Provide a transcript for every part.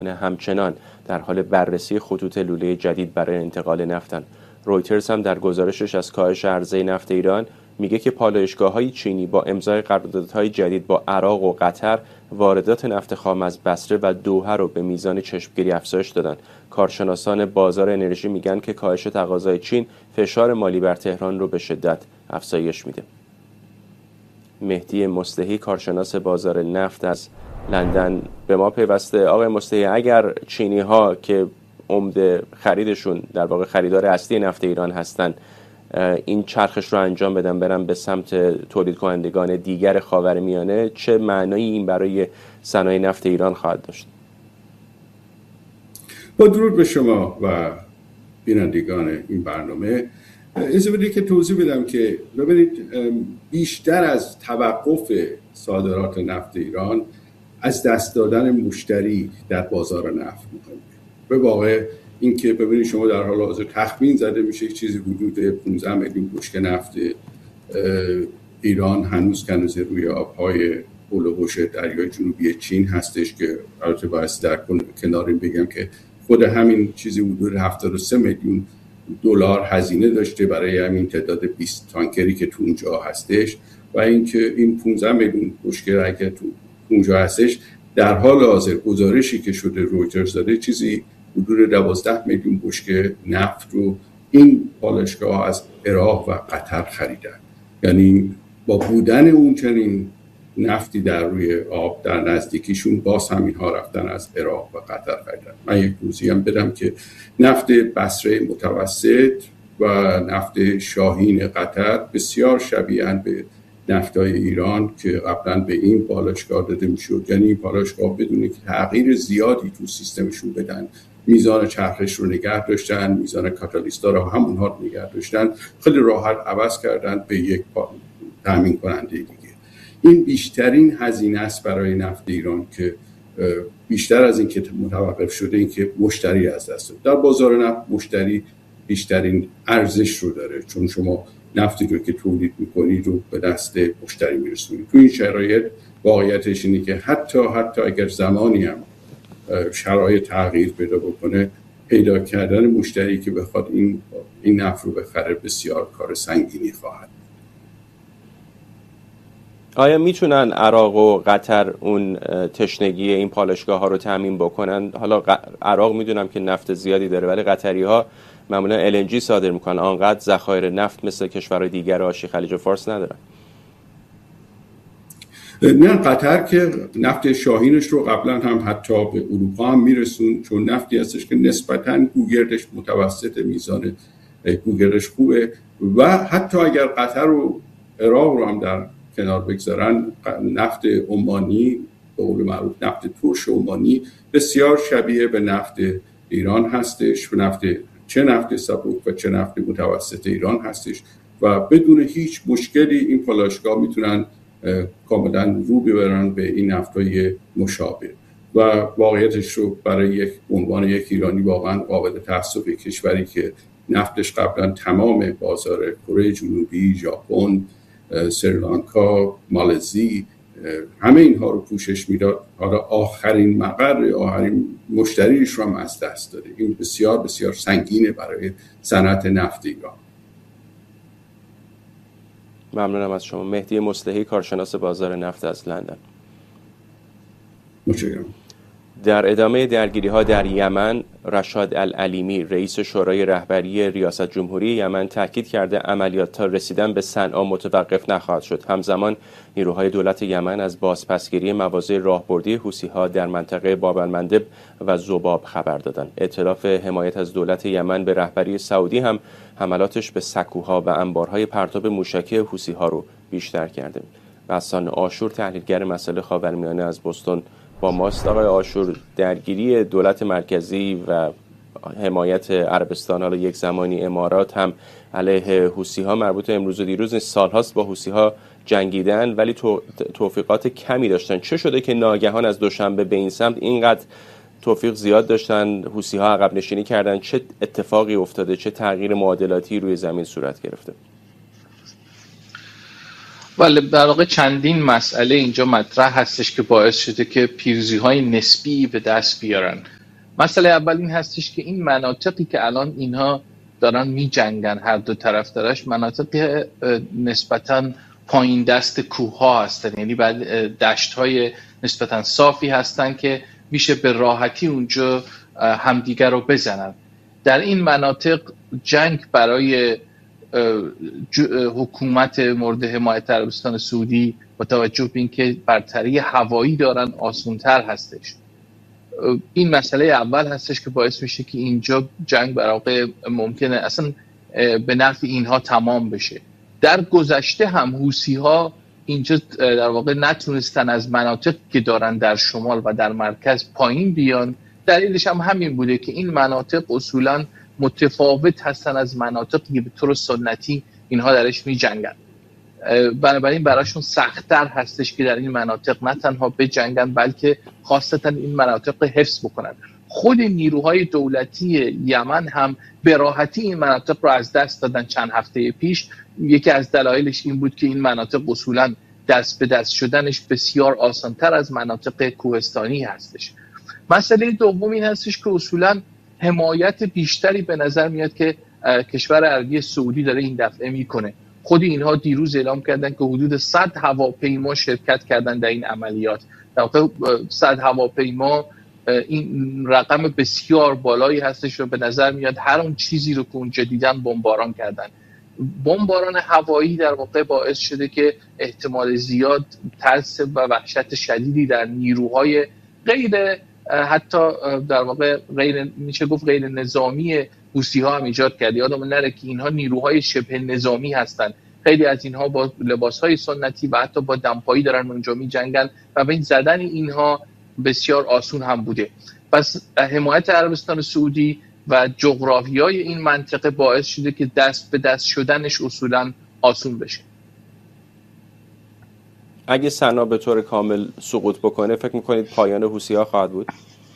همچنان در حال بررسی خطوط لوله جدید برای انتقال نفتند. رویترز هم در گزارشش از کاهش عرضه نفت ایران میگه که پالایشگاه‌های چینی با امضای قراردادهای جدید با عراق و قطر واردات نفت خام از بصره و دوحه رو به میزان چشمگیری افزایش دادن. کارشناسان بازار انرژی میگن که کاهش تقاضای چین فشار مالی بر تهران رو به شدت افزایش میده. مهدی مصلحی کارشناس بازار نفت از لندن به ما پیوسته. آقای مصلحی، اگر چینی ها که عمده خریدشون در واقع خریدار اصلی نفت ایران هستن این چرخش رو انجام بدن برن به سمت تولید کنندگان دیگر خاورمیانه، چه معنایی این برای صنایع نفت ایران خواهد داشت؟ با درود به شما و بینندگان این برنامه، اجازه بدید که توضیح بدم که ببینید بیشتر از توقف صادرات نفت ایران از دست دادن مشتری در بازار نفت مهمه. به واقع این که ببینید شما در حال حاضر تخمین زده میشه چیزی حدود 15 میلیون بشکه نفت ایران هنوز روی آبهای هول و حوش دریای جنوبی چین هستش که البته باید در کنار این بگم که خود همین چیزی حدود 73 میلیون دلار هزینه داشته برای همین تعداد 20 تانکری که تو اونجا هستش و اینکه این 15 میلیون بشکه اگه تو اونجا هستش در حال حاضر گزارشی که شده رویترز داده چیزی حدود 12 میلیون بشکه نفت رو این پالایشگاه از عراق و قطر خریدن. یعنی با بودن اون چنین نفتی در روی آب در نزدیکیشون باز هم اینها رفتن از عراق و قطر خریدن. من یک توضیح هم بدم که نفت بصره متوسط و نفت شاهین قطر بسیار شبیه‌اند به نفتای ایران که قبلا به این پالایشگاه داده میشد. یعنی این پالایشگاه بدون که تغییر زیادی تو سیستمشون بدن میزان چرخش رو نگه داشتن، میزان کاتالیستا رو همونها رو نگه داشتن، خیلی راحت عوض کردن به یک تامین کننده دیگه. این بیشترین هزینه است برای نفت ایران که بیشتر از این که متوقف شده این که مشتری از دست داد. در بازار نفت مشتری بیشترین ارزش رو داره، چون شما نفتی رو که تولید میکنید رو به دست مشتری میرسونید. تو این شرایط واقعیتش اینه که حتی اگر زمانی هم شرایط تغییر پیدا بکنه، پیدا کردن مشتری که بخواد این نفت رو بخره بسیار کار سنگینی خواهد. آیا میتونن عراق و قطر اون تشنگی این پالایشگاه ها رو تامین بکنن؟ حالا عراق میدونم که نفت زیادی داره ولی قطری ها معمولا LNG صادر میکنن، آنقدر ذخایر نفت مثل کشورهای دیگر آشی خلیج فارس ندارن. نه، قطر که نفت شاهینش رو قبلا هم حتی به اروپا هم میرسون، چون نفتی هستش که نسبتاً گوگردش متوسط، میزان گوگردش خوبه و حتی اگر قطر و عراق رو هم در کنار بگذارن، نفت عمانی به قول معروف نفت ترش عمانی بسیار شبیه به نفت ایران هستش و چه نفت سبک و چه نفت متوسط ایران هستش و بدون هیچ مشکلی این پالایشگاه میتونن کاملا رو ببرن به این نفت‌های مشابه و واقعیتش رو برای عنوان یک ایرانی واقعا قابل تأسف کشوری که نفتش قبلا تمام بازار کره جنوبی، ژاپن، سریلانکا، مالزی همه اینها رو پوشش میداد، حالا آخرین مشتریش رو هم از دست داده. این بسیار بسیار سنگینه برای صنعت نفت ایران. ممنونم از شما. مهدی مصلحی کارشناس بازار نفت از لندن. متشکرم. در ادامه درگیری‌ها در یمن، رشاد العلیمی رئیس شورای رهبری ریاست جمهوری یمن تاکید کرده عملیات تا رسیدن به صنعا متوقف نخواهد شد. همزمان نیروهای دولت یمن از بازپسگیری مواضع راهبردی حوثی‌ها در منطقه باب المندب و ذباب خبر دادند. ائتلاف حمایت از دولت یمن به رهبری سعودی هم حملاتش به سکوها و انبارهای پرتاب موشکی حوثی‌ها رو بیشتر کرده. بسان آشور تحلیلگر مسائل خاورمیانه از بوستون با ماست. آقای آشور، درگیری دولت مرکزی و حمایت عربستان، حالا یک زمانی امارات، هم علیه حوثی‌ها مربوط امروز و دیروز نیست، سال‌هاست با حوثی‌ها جنگیدن ولی توفیقات کمی داشتن. چه شده که ناگهان از دوشنبه به این سمت اینقدر توفیق زیاد داشتن، حوثی‌ها عقب نشینی کردن؟ چه اتفاقی افتاده؟ چه تغییر معادلاتی روی زمین صورت گرفته؟ ولی در واقع چندین مسئله اینجا مطرح هستش که باعث شده که پیروزی‌های نسبی به دست بیارن. مسئله اول این هستش که این مناطقی که الان اینها دارن می جنگن، هر دو طرف درش، مناطق نسبتاً پایین دست کوه ها هستن، یعنی بعد دشت های نسبتاً صافی هستن که میشه به راحتی اونجا همدیگر رو بزنن. در این مناطق جنگ برای حکومت مورد حمایت عربستان سعودی با توجه به اینکه برتری هوایی دارن آسان‌تر هستش. این مسئله اول هستش که باعث میشه که اینجا جنگ در واقع ممکنه اصلا به نفع اینها تمام بشه. در گذشته هم حوثی‌ها اینجا در واقع نتونستن از مناطق که دارن در شمال و در مرکز پایین بیان. دلیلش هم همین بوده که این مناطق اصولاً متفاوت هستن از مناطقی که به طور سنتی اینها درش می جنگن. بنابراین براشون سخت‌تر هستش که در این مناطق نه تنها بجنگن بلکه خاصتا این مناطق حفظ بکنن. خود نیروهای دولتی یمن هم به راحتی این مناطق رو از دست دادن چند هفته پیش. یکی از دلایلش این بود که این مناطق اصولاً دست به دست شدنش بسیار آسان‌تر از مناطق کوهستانی هستش. مسئله دوم این هستش که اصولاً حمایت بیشتری به نظر میاد که کشور عربی سعودی داره این دفعه میکنه. خود اینها دیروز اعلام کردن که حدود 100 هواپیما شرکت کردن در این عملیات. در واقع 100 هواپیما این رقم بسیار بالایی هستش و به نظر میاد هر اون چیزی رو که اونجا دیدن بمباران کردن. بمباران هوایی در واقع باعث شده که احتمال زیاد ترس و وحشت شدیدی در نیروهای غیر حتی در واقع میشه گفت غیر نظامی حوثی‌ها هم ایجاد کرد. یادمون نره که اینها نیروهای شبه نظامی هستند. خیلی از اینها با لباسهای سنتی و حتی با دمپایی دارن اونجا می‌جنگن و به این زدن اینها بسیار آسون هم بوده. پس حمایت عربستان سعودی و جغرافیای این منطقه باعث شده که دست به دست شدنش اصولاً آسون بشه. اگه صنعا به طور کامل سقوط بکنه فکر میکنید پایان حوثی‌ها خواهد بود؟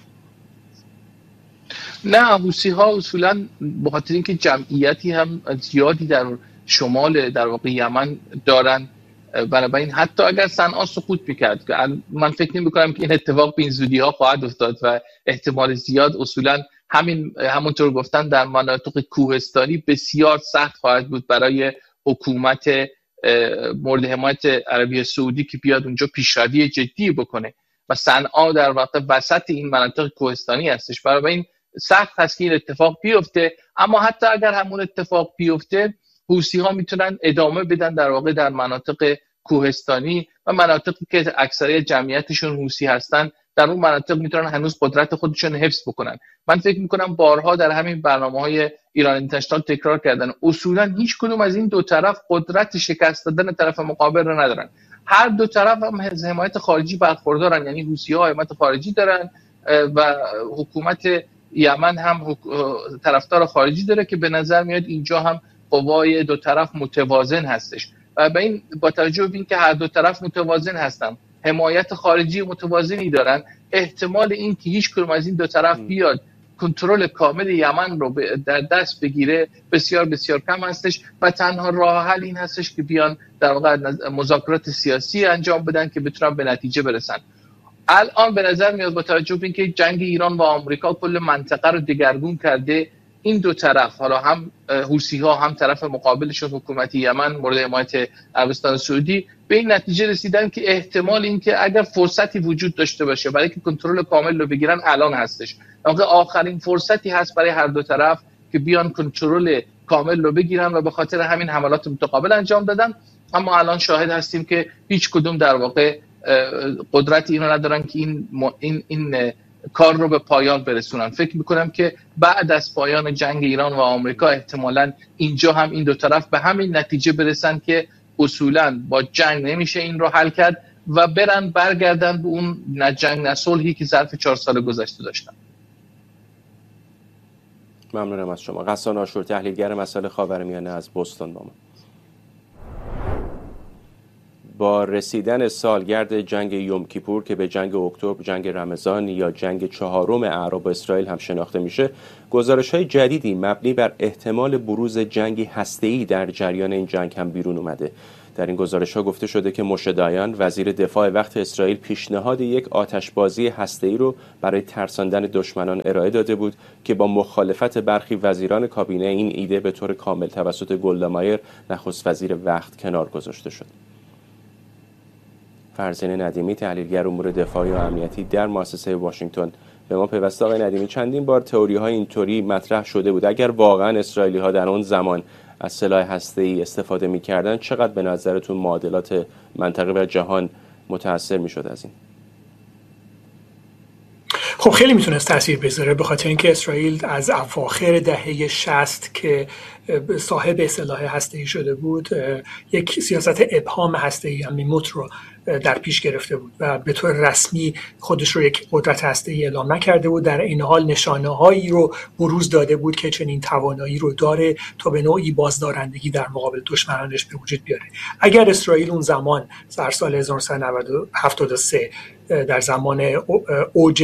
نه، حوثی‌ها اصولاً به خاطر اینکه جمعیتی هم زیادی در شمال در واقع یمن دارن، بنابراین حتی اگر صنعا سقوط میکرد، من فکر نمی‌کنم که این اتفاق به این زودی‌ها خواهد افتاد و احتمال زیاد اصولاً همونطور گفتن در مناطق کوهستانی بسیار سخت خواهد بود برای حکومت مورد حمایت عربی سعودی که بیاد اونجا پیشروی جدی بکنه و صنعا در واقع وسط این مناطق کوهستانی هستش. برای این سخت هست که این اتفاق بیفته. اما حتی اگر همون اتفاق بیفته حوثی‌ها میتونن ادامه بدن در واقع در مناطق کوهستانی و مناطقی که اکثریت جمعیتشون حوثی هستن در اون مناطق میتونن هنوز قدرت خودشون حفظ بکنن. من فکر میکنم بارها در همین برنامه‌های ایران اینترنشنال تکرار کردن اصولا هیچ کدوم از این دو طرف قدرت شکست دادن طرف مقابل رو ندارن. هر دو طرف هم از حمایت خارجی برخوردارن، یعنی حوثی‌ها حمایت خارجی دارن و حکومت یمن هم طرفدار خارجی داره که به نظر میاد اینجا هم قوای دو طرف متوازن هستش و با توجه به اینکه هر دو طرف متوازن هستن، حمایت خارجی متوازنی دارن، احتمال این که هیچ کدوم از این دو طرف بیاد کنترل کامل یمن رو در دست بگیره بسیار بسیار کم هستش و تنها راه حل این هستش که بیان در واقع مذاکرات سیاسی انجام بدن که بتونن به نتیجه برسن. الان به نظر میاد با توجه به اینکه جنگ ایران و آمریکا کل منطقه رو دگرگون کرده، این دو طرف، حالا هم حوثی‌ها هم طرف مقابلشون حکومت یمن مورد حمایت عربستان سعودی، به این نتیجه رسیدن که احتمال این که اگر فرصتی وجود داشته باشه برای که کنترل کامل رو بگیرن الان هستش. واقعا آخرین فرصتی هست برای هر دو طرف که بیان کنترل کامل رو بگیرن و به خاطر همین حملات متقابل انجام دادن. اما الان شاهد هستیم که هیچ کدوم در واقع قدرت اینو ندارن که این کار رو به پایان برسونن. فکر میکنم که بعد از پایان جنگ ایران و آمریکا احتمالاً اینجا هم این دو طرف به همین نتیجه برسن که اصولاً با جنگ نمیشه این رو حل کرد و برگردن به اون نه جنگ نه صلحی که ظرف 4 سال گذشته داشتن. ممنونم از شما. غسان آشور، تحلیلگر مسائل خاورمیانه از بوستون با ما. با رسیدن سالگرد جنگ یوم کیپور که به جنگ اکتبر، جنگ رمضان یا جنگ 4 اعراب و اسرائیل هم شناخته میشه، گزارش‌های جدیدی مبنی بر احتمال بروز جنگی هسته‌ای در جریان این جنگ هم بیرون اومده. در این گزارش‌ها گفته شده که موشه دایان وزیر دفاع وقت اسرائیل پیشنهاد یک آتشبازی هسته‌ای رو برای ترساندن دشمنان ارائه داده بود که با مخالفت برخی وزیران کابینه این ایده به طور کامل توسط گولدا مایر نخست وزیر وقت کنار گذاشته شد. فرزین ندیمی، تحلیلگر امور دفاعی و امنیتی در مؤسسه واشنگتن، به ما پیوسته. آقای ندیمی، چندین بار تئوری‌های اینطوری مطرح شده بود اگر واقعا اسرائیلی‌ها در اون زمان از سلاح هسته‌ای استفاده می‌کردن، چقدر به نظرتون معادلات منطقه و جهان متأثر می‌شد از این؟ خب خیلی میتونست تاثیر بذاره، به خاطر اینکه اسرائیل از اواخر دهه 60 که صاحب سلاح هسته‌ای شده بود یک سیاست ابهام هسته‌ای میموت رو در پیش گرفته بود و به طور رسمی خودش رو یک قدرت هسته‌ای اعلام نکرده بود. در این حال نشانه‌هایی رو بروز داده بود که چنین توانایی رو داره تا به نوعی بازدارندگی در مقابل دشمنانش به وجود بیاره. اگر اسرائیل اون زمان در سال 1973 در زمان اوج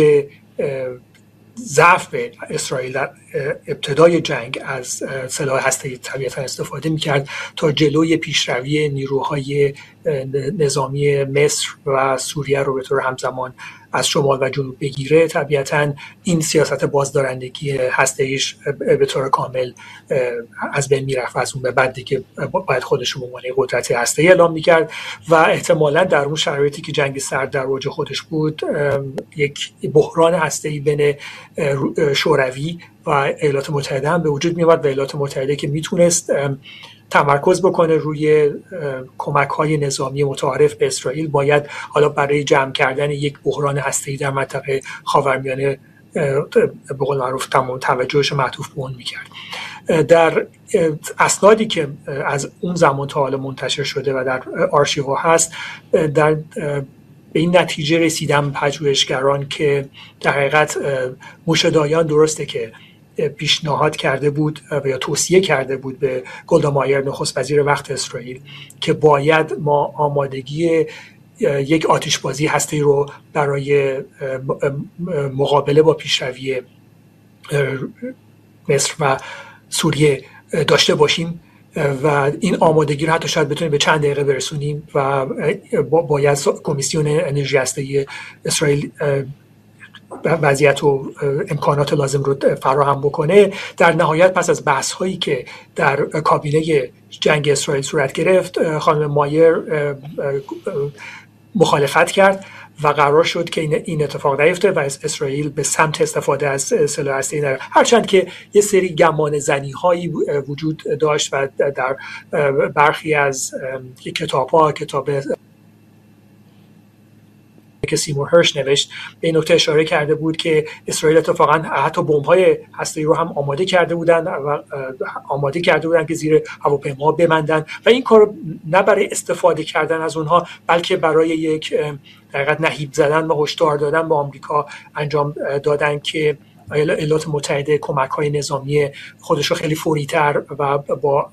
ضعف اسرائیل در ابتدای جنگ از سلاح هسته‌ای طبیعتاً استفاده می‌کرد تا جلوی پیشروی نیروهای نظامی مصر و سوریه رو به طور همزمان از شمال و جنوب بگیره، طبیعتاً این سیاست بازدارندگی هسته‌ایش به طور کامل از بین میرفت و از اون به بعد دیگه باید خودش رو به عنوان قدرت هسته‌ای اعلام می‌کرد و احتمالاً در اون شرایطی که جنگ سرد در اوج خودش بود یک بحران هسته‌ای بین شوروی و ایالات متحده هم به وجود می‌آمد و ایالات متحده که میتونست تمرکز بکنه روی کمک‌های نظامی متعارف به اسرائیل، باید حالا برای جمع کردن یک بحران هسته‌ای در منطقه خاورمیانه به قول معروف تمام توجهش معطوف به اون می‌کرد. در اسنادی که از اون زمان تا حالا منتشر شده و در آرشیوها هست، در به این نتیجه رسیدم پژوهشگران که در حقیقت موشه دایان درسته که پیشنهاد کرده بود و یا توصیه کرده بود به گولدا مایر نخست وزیر وقت اسرائیل که باید ما آمادگی یک آتشبازی هسته‌ای رو برای مقابله با پیشروی مصر و سوریه داشته باشیم و این آمادگی رو حتی شاید بتونیم به چند دقیقه برسونیم و باید کمیسیون انرژی هسته‌ای اسرائیل وضعیت و امکانات لازم رو فراهم بکنه. در نهایت پس از بحث هایی که در کابینه جنگ اسرائیل صورت گرفت، خانم مایر مخالفت کرد و قرار شد که این اتفاق نیفته و اسرائیل به سمت استفاده از سلاح هسته‌ای نره، هرچند که یه سری گمان زنی هایی وجود داشت و در برخی از کتاب که سیمور هرش نوشت به این نکته اشاره کرده بود که اسرائیل اتفاقا حتی بمب‌های هسته‌ای رو هم آماده کرده بودن که زیر هواپیما بماندن و این کار نه برای استفاده کردن از اونها بلکه برای یک حقیقت نهیب زدن و هشدار دادن به آمریکا انجام دادن که ایالات متحده کمک‌های نظامی خودش رو خیلی فوری‌تر و با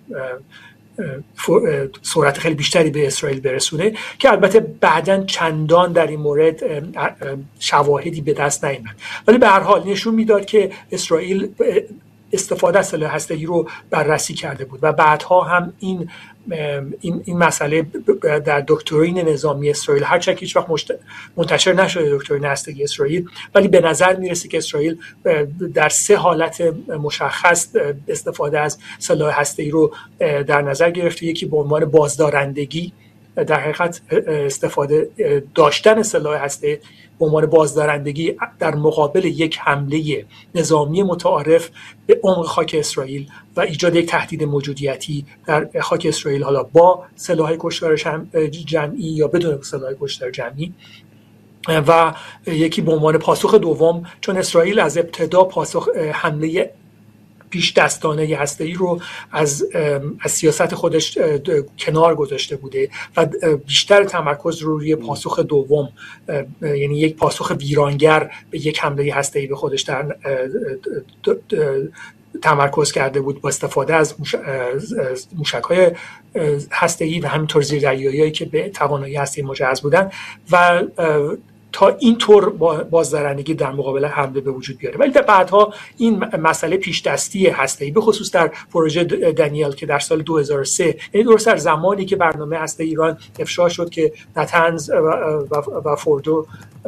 سرعت خیلی بیشتری به اسرائیل برسونه، که البته بعداً چندان در این مورد شواهدی به دست نیامد، ولی به هر حال نشون میداد که اسرائیل استفاده از سلاح هسته‌ای رو بررسی کرده بود و بعدها هم این مسئله در دکترین نظامی اسرائیل، هرچند که هیچ وقت منتشر نشده دکترین هسته‌ای اسرائیل، ولی به نظر میرسه که اسرائیل در 3 حالت مشخص استفاده از سلاح هسته‌ای رو در نظر گرفته. یکی به عنوان بازدارندگی، در حقیقت استفاده داشتن سلاح هسته به عنوان بازدارندگی در مقابل یک حمله نظامی متعارف به عمق خاک اسرائیل و ایجاد یک تهدید موجودیتی در خاک اسرائیل، حالا با سلاح کشتار جمعی یا بدون سلاح کشتار جمعی. و یکی به عنوان پاسخ دوم، چون اسرائیل از ابتدا پاسخ حمله پیش دستانه هسته‌ای رو از سیاست خودش کنار گذاشته بوده و بیشتر تمرکز رو روی پاسخ دوم، یعنی یک پاسخ ویرانگر به یک حمله هسته‌ای به خودش تمرکز کرده بود با استفاده از موشک‌های هسته‌ای و همینطور زیردریایی‌هایی که به توانایی هسته‌ای مجهز بودن. و تا اینطور بازدارندگی در مقابل حمله به وجود بیاره. ولی بعدها این مسئله پیش دستی هسته‌ای به خصوص در پروژه دانیل که در سال 2003 یعنی درست در زمانی که برنامه هسته ایران افشا شد که نتنز و فوردو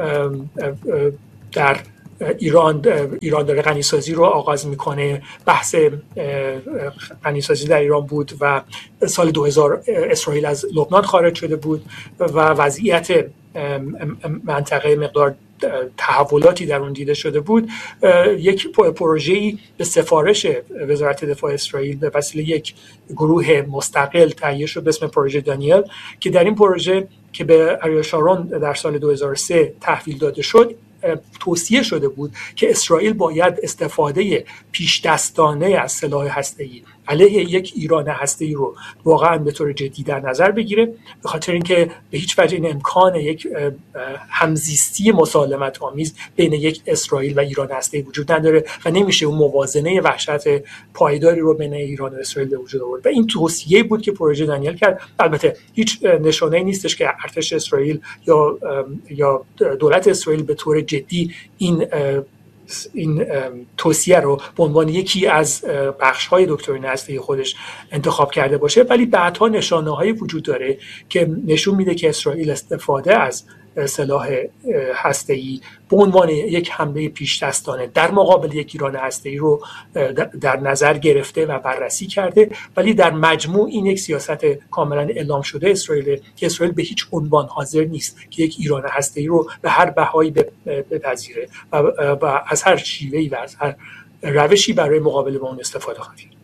در ایران داره غنیسازی رو آغاز میکنه، بحث غنیسازی در ایران بود و سال 2000 اسرائیل از لبنان خارج شده بود و وضعیت منطقه مقدار تحولاتی در اون دیده شده بود. یک پروژه‌ای به سفارش وزارت دفاع اسرائیل به وسیله یک گروه مستقل تهیه شد به اسم پروژه دانیل که در این پروژه که به اریل شارون در سال 2003 تحویل داده شد توصیه شده بود که اسرائیل باید استفاده پیش دستانه از سلاح هسته‌ای علیه یک ایران هسته‌ای رو واقعا به طور جدی در نظر بگیره، به خاطر اینکه به هیچ وجه این امکان یک همزیستی مسالمت آمیز بین یک اسرائیل و ایران هسته‌ای وجود نداره و نمیشه اون موازنه وحشت پایداری رو بین ایران و اسرائیل به وجود آورد. و این توصیه بود که پروژه دانیل کرد. البته هیچ نشانه‌ای نیستش که ارتش اسرائیل یا دولت اسرائیل به طور جدی این توصیه رو به عنوان یکی از بخش‌های دکترین هسته‌ای خودش انتخاب کرده باشه، ولی بعدها نشانه‌هایی وجود داره که نشون میده که اسرائیل استفاده از سلاح هسته‌ای به عنوان یک حمله پیش دستانه در مقابل یک ایران هسته‌ای رو در نظر گرفته و بررسی کرده. ولی در مجموع این یک سیاست کاملا اعلام شده اسرائیل که اسرائیل به هیچ عنوان حاضر نیست که یک ایران هسته‌ای رو به هر بهایی بپذیره و از هر شیوهی و از هر روشی برای مقابله با اون استفاده خواهد کرد.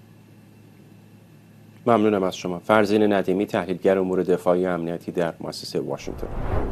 ممنونم از شما. فرزین ندیمی، تحلیلگر امور دفاعی و امنیتی در مؤسسه واشنگتن.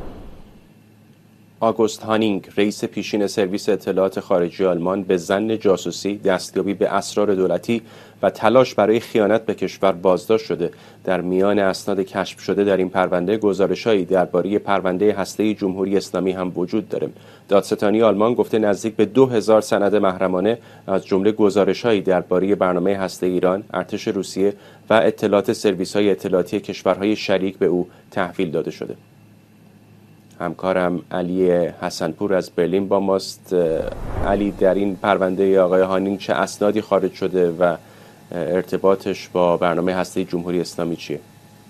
آگوست هانینگ، رئیس پیشین سرویس اطلاعات خارجی آلمان، به ظن جاسوسی، دستیابی به اسرار دولتی و تلاش برای خیانت به کشور بازداشت شده. در میان اسناد کشف شده در این پرونده گزارش‌هایی درباره پرونده هسته‌ای جمهوری اسلامی هم وجود داره. دادستانی آلمان گفته نزدیک به 2000 سند محرمانه از جمله گزارش‌هایی درباره برنامه هسته‌ای ایران، ارتش روسیه و اطلاعات سرویس‌های اطلاعاتی کشورهای شریک به او تحویل داده شده. همکارم علی حسنپور از برلین با ماست. علی، در این پرونده آقای هانینگ چه اسنادی خارج شده و ارتباطش با برنامه هسته‌ای جمهوری اسلامی چیه؟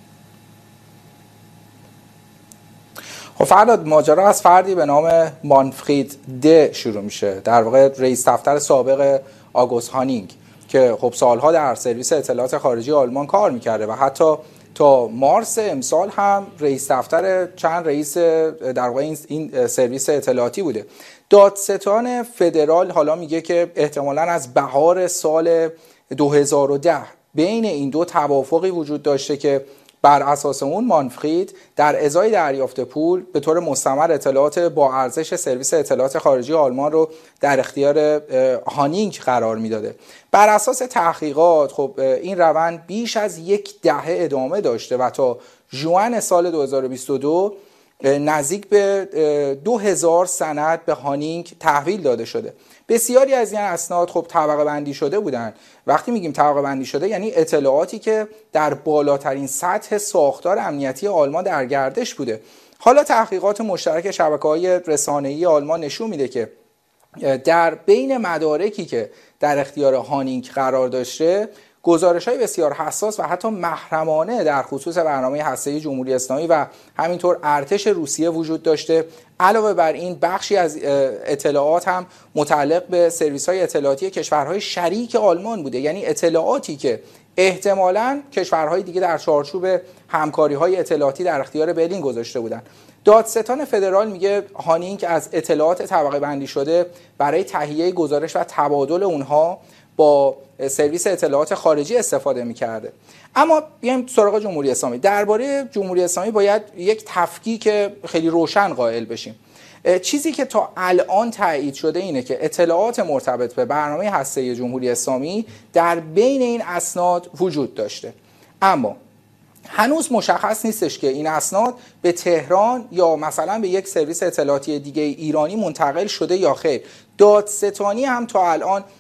خب فرهاد، ماجرا از فردی به نام مانفرید د شروع میشه، در واقع رئیس دفتر سابق آگوست هانینگ که خب سالها در سرویس اطلاعات خارجی آلمان کار میکرده و حتی تا مارس امسال هم رئیس دفتر چند رئیس در واقع این سرویس اطلاعاتی بوده. دادستان فدرال حالا میگه که احتمالاً از بهار سال 2010 بین این دو توافقی وجود داشته که بر اساس اون مانفرید در ازای دریافت پول به طور مستمر اطلاعات با ارزش سرویس اطلاعات خارجی آلمان رو در اختیار هانینگ قرار میداده. بر اساس تحقیقات خب این روند بیش از یک دهه ادامه داشته و تا ژوئن سال 2022 نزدیک به 2000 سند به هانینگ تحویل داده شده. بسیاری از این اسناد خب طبقه بندی شده بودن. وقتی میگیم طبقه بندی شده یعنی اطلاعاتی که در بالاترین سطح ساختار امنیتی آلمان در گردش بوده. حالا تحقیقات مشترک شبکه‌های رسانه‌ای آلمان نشون میده که در بین مدارکی که در اختیار هانینگ قرار داشته گزارش‌های بسیار حساس و حتی محرمانه در خصوص برنامه هسته‌ای جمهوری اسلامی و همینطور ارتش روسیه وجود داشته. علاوه بر این بخشی از اطلاعات هم متعلق به سرویس‌های اطلاعاتی کشورهای شریک آلمان بوده، یعنی اطلاعاتی که احتمالاً کشورهای دیگه در چارچوب همکاری‌های اطلاعاتی در اختیار برلین گذاشته بودند. دادستان فدرال میگه هانینگ از اطلاعات طبقه بندی شده برای تهیه گزارش و تبادل اونها با سرویس اطلاعات خارجی استفاده میکرده. اما بیایم سراغ جمهوری اسلامی. درباره جمهوری اسلامی باید یک تفکیک خیلی روشن قائل بشیم. چیزی که تا الان تایید شده اینه که اطلاعات مرتبط به برنامه هسته‌ای جمهوری اسلامی در بین این اسناد وجود داشته، اما هنوز مشخص نیستش که این اسناد به تهران یا مثلا به یک سرویس اطلاعاتی دیگه ایرانی منتقل شده یا خیر. دادستانی هم تا الان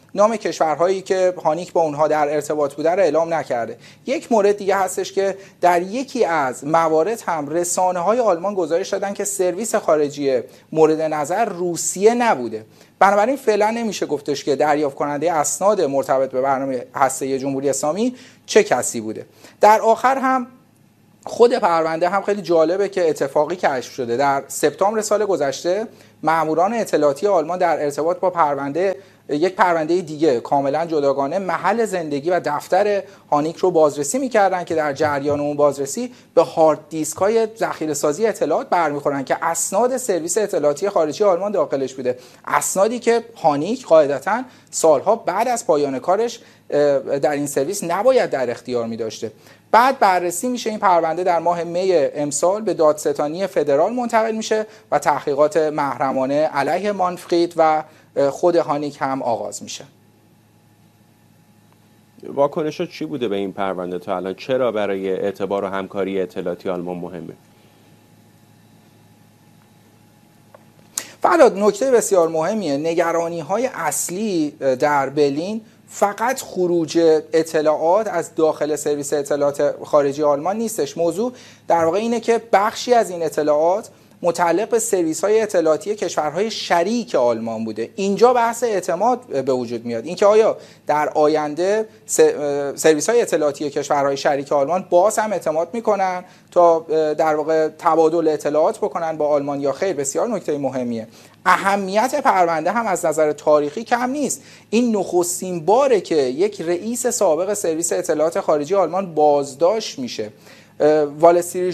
نام کشورهایی که هانیک با اونها در ارتباط بوده رو اعلام نکرده. یک مورد دیگه هستش که در یکی از موارد هم رسانه‌های آلمان گزارش دادن که سرویس خارجی مورد نظر روسیه نبوده. بنابراین فعلا نمیشه گفتش که دریافت کننده اسناد مرتبط به برنامه هسته‌ای جمهوری اسلامی چه کسی بوده. در آخر هم خود پرونده هم خیلی جالبه که اتفاقی کشف شده. در سپتامبر سال گذشته ماموران اطلاعاتی آلمان در ارتباط با یک پرونده دیگه کاملا جداگانه محل زندگی و دفتر هانیک رو بازرسی می‌کردن که در جریان اون بازرسی به هارد دیسک‌های ذخیره‌سازی اطلاعات برمی‌خورن که اسناد سرویس اطلاعاتی خارجی آلمان داخلش بوده، اسنادی که هانیک قاعدتاً سالها بعد از پایان کارش در این سرویس نباید در اختیار می‌داشته. بعد بررسی میشه این پرونده در ماه می امسال به دادستانی فدرال منتقل میشه و تحقیقات محرمانه علیه مانفرید و خود هانیک هم آغاز میشه. واکنشات چی بوده به این پرونده تا الان؟ چرا برای اعتبار و همکاری اطلاعاتی آلمان مهمه؟ فرهاد، نکته بسیار مهمیه. نگرانی‌های اصلی در برلین فقط خروج اطلاعات از داخل سرویس اطلاعات خارجی آلمان نیستش. موضوع در واقع اینه که بخشی از این اطلاعات متعلق به سرویس‌های اطلاعاتی کشورهای شریک آلمان بوده. اینجا بحث اعتماد به وجود میاد. اینکه آیا در آینده سرویس‌های اطلاعاتی کشورهای شریک آلمان باز هم اعتماد میکنن تا در واقع تبادل اطلاعات بکنن با آلمان یا خیر، بسیار نکته مهمیه. اهمیت پرونده هم از نظر تاریخی کم نیست. این نخستین باره که یک رئیس سابق سرویس اطلاعات خارجی آلمان بازداشت میشه. وال استریت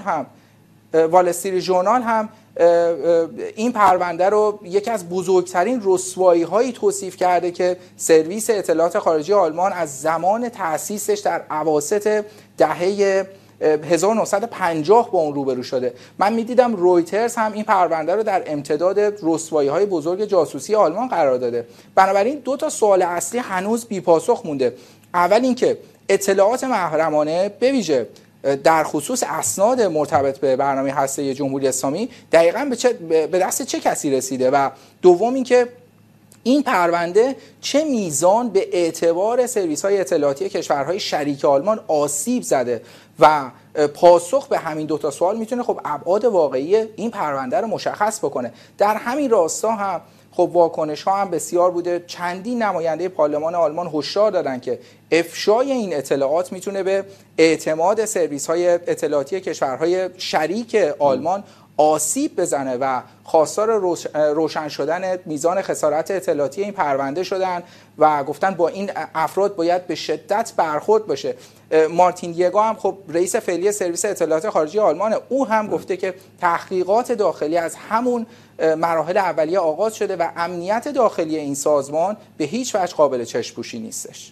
ژورنال هم این پرونده رو یکی از بزرگترین رسوایی‌هایی توصیف کرده که سرویس اطلاعات خارجی آلمان از زمان تأسیسش در اواسط دهه 1950 با اون روبرو شده. من میدیدم رویترز هم این پرونده رو در امتداد رسوایی‌های بزرگ جاسوسی آلمان قرار داده. بنابراین دو تا سوال اصلی هنوز بی‌پاسخ مونده. اول اینکه اطلاعات محرمانه به ویژه در خصوص اسناد مرتبط به برنامه هسته‌ای جمهوری اسلامی دقیقاً به دست چه کسی رسیده و دوم اینکه این پرونده چه میزان به اعتبار سرویس‌های اطلاعاتی کشورهای شریک آلمان آسیب زده و پاسخ به همین دو تا سوال میتونه خب ابعاد واقعی این پرونده رو مشخص بکنه. در همین راستا هم خب واکنش‌ها هم بسیار بوده. چندین نماینده پارلمان آلمان هشدار دادن که افشای این اطلاعات میتونه به اعتماد سرویس‌های اطلاعاتی کشورهای شریک آلمان آسیب بزنه و خواستار روشن شدن میزان خسارت اطلاعاتی این پرونده شدن و گفتن با این افراد باید به شدت برخورد بشه. مارتین دیگو هم خب رئیس فعلی سرویس اطلاعات خارجی آلمانه، او هم گفته که تحقیقات داخلی از همون مراحل اولیه آغاز شده و امنیت داخلی این سازمان به هیچ وجه قابل چشم‌پوشی نیستش.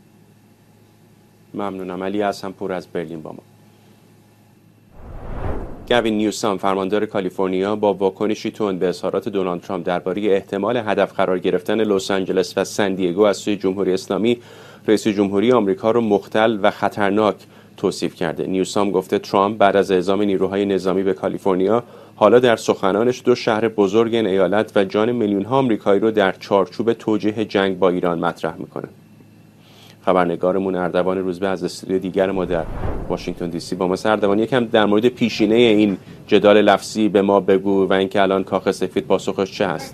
ممنونم. علی حسن‌پور از برلین با ما. گوین نیوسام فرماندار کالیفرنیا با واکنشی تند به اظهارات دونالد ترامپ درباره احتمال هدف قرار گرفتن لس آنجلس و سن دیگو از سوی جمهوری اسلامی رئیس جمهوری آمریکا را مختل و خطرناک توصیف کرده. نیوسام گفته ترامپ بعد از اعزام نیروهای نظامی به کالیفرنیا حالا در سخنانش دو شهر بزرگ این ایالت و جان میلیون‌ها آمریکایی رو در چارچوب توجیه جنگ با ایران مطرح میکنه. خبرنگارمون اردوان روزبه از استودیو دیگر ما در واشنگتن دی سی با ما. اردوان، یکم در مورد پیشینه این جدال لفظی به ما بگو و اینکه الان کاخ سفید پاسخش چه هست؟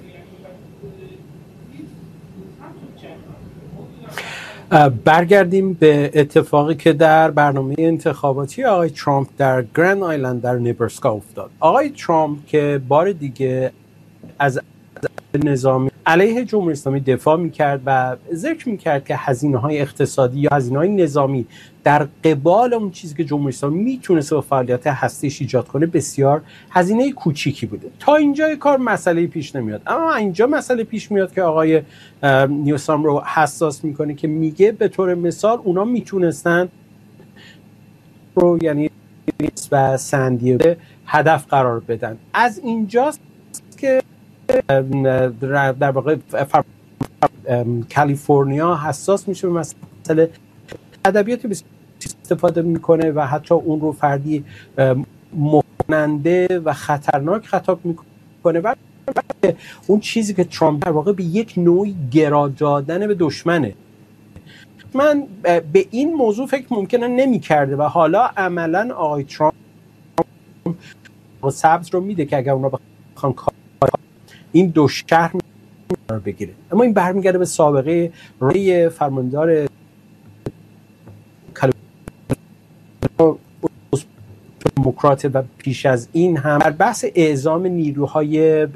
برگردیم به اتفاقی که در برنامه انتخاباتی آقای ترامپ در گرند آیلند در نبراسکا افتاد. آقای ترامپ که بار دیگه از نظامی علیه جمهوری اسلامی دفاع میکرد و ذکر میکرد که هزینه‌های اقتصادی یا هزینه‌های نظامی در قبال اون چیزی که جمهوری اسلامی میتونست با فعالیت هسته‌ایش ایجاد کنه بسیار هزینه کوچیکی بوده. تا اینجای کار مسئله پیش نمیاد، اما اینجا مسئله پیش میاد که آقای نیوسام رو حساس میکنه که میگه به طور مثال اونا میتونستن رو یعنی و سن دیگو هدف قرار بدن. از اینجاست که در واقع کالیفرنیا حساس میشه به مسئله ادبیاتی استفاده میکنه و حتی اون رو فردی ماننده و خطرناک خطاب میکنه و اون چیزی که ترامپ در واقع به یک نوعی گرا دادن به دشمنه. من به این موضوع فکر ممکنه نمی کرده و حالا عملا آقای ترامپ سبز رو میده که اگر اونا بخوان این دو شهر رو بگیره. اما این برمیگرده به سابقه رای فرماندار دموکرات و پیش از این هم در بحث اعزام نیروهای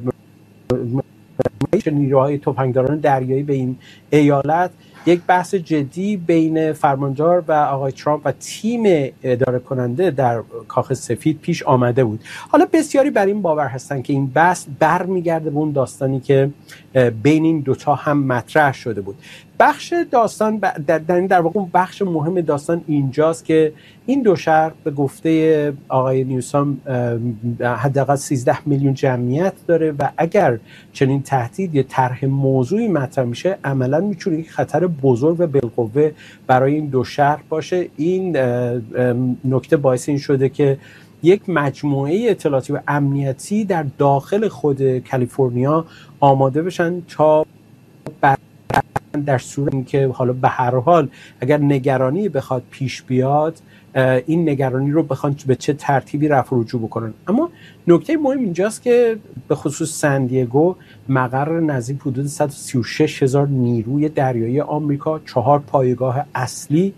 تفنگداران دریایی به این ایالت یک بحث جدی بین فرماندار و آقای ترامپ و تیم اداره کننده در کاخ سفید پیش آمده بود. حالا بسیاری بر این باور هستن که این بحث برمیگرده به اون داستانی که بین این دوتا هم مطرح شده بود. بخش داستان در واقع بخش مهم داستان اینجاست که این دو شهر به گفته آقای نیوسام حداقل 13 میلیون جمعیت داره و اگر چنین تهدید یا طرح موضوعی مطرح میشه عملا میتونه یک خطر بزرگ و بالقوه برای این دو شهر باشه. این نکته باعث این شده که یک مجموعه اطلاعاتی و امنیتی در داخل خود کالیفرنیا آماده بشن تا در صورتی که حالا به هر حال اگر نگرانی بخواد پیش بیاد این نگرانی رو بخوان به چه ترتیبی رفع و رجوع بکنن. اما نکته مهم اینجاست که به خصوص سن دیگو مقر نزدیک حدود 136,000 نیروی دریایی آمریکا، 4 پایگاه اصلی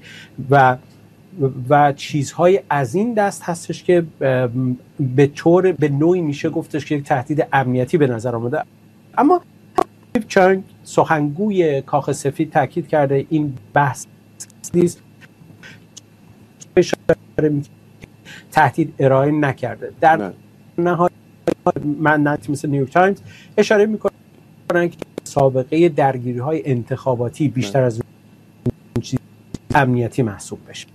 و چیزهای از این دست هستش که به نوعی میشه گفتش که یک تهدید امنیتی به نظر آمده. اما چنگ سخنگوی کاخ سفید تاکید کرده این بحث نیست، تهدید ارائه نکرده. در نهایت من مثل نیویورک تایمز اشاره میکنن که سابقه درگیری های انتخاباتی بیشتر از اون چیز امنیتی محسوب بشه.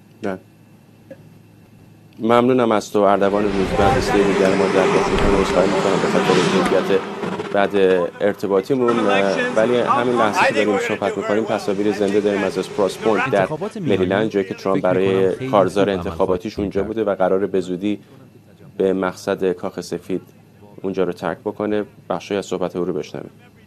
ممنونم از تو اردوان روزبند. دسته دیگر ما در واشنگتن عذرخواهی میکنم به خاطر کیفیت بعد ارتباطیمون، ولی همین لحظه که داریم صحبت میکنیم تصاویر زنده داریم از اسپراس پوینت در مریلند، جایی که ترامپ برای کارزار انتخاباتیش اونجا بوده و قراره به زودی به مقصد کاخ سفید اونجا رو ترک بکنه. بخشی از صحبت او رو بشنویم.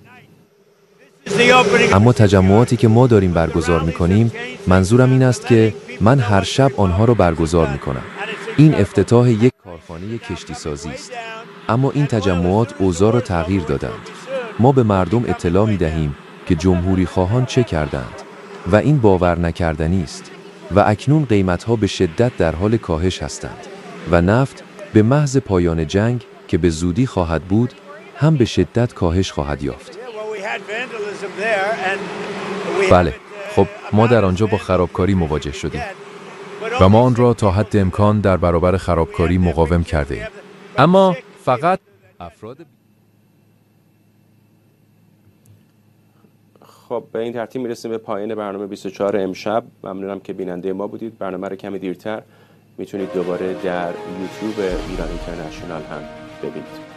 اما تجمعاتی که ما داریم برگزار میکنیم، منظورم این است که من هر شب آنها رو برگزار میکنم. این افتتاح یک کارخانه کشتی سازی است. اما این تجمعات اوضاع را تغییر دادند. ما به مردم اطلاع می دهیم که جمهوری خواهان چه کردند و این باور نکردنی است و اکنون قیمتها به شدت در حال کاهش هستند و نفت به محض پایان جنگ که به زودی خواهد بود هم به شدت کاهش خواهد یافت. بله، خب ما در آنجا با خرابکاری مواجه شدیم و ما آن را تا حد امکان در برابر خرابکاری مقاوم کرده ایم. اما فقط افراد خب به این ترتیب میرسیم به پایان برنامه 24 امشب. ممنونم که بیننده ما بودید. برنامه رو کمی دیرتر میتونید دوباره در یوتیوب ایران اینترنشنال هم ببینید.